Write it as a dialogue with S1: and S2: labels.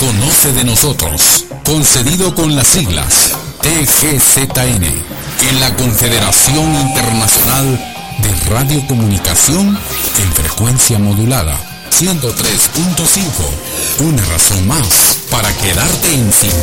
S1: Conoce de nosotros, concedido con las siglas TGZN, en la Confederación Internacional de Radiocomunicación en frecuencia modulada 103.5. Una razón más para quedarte en sintonía.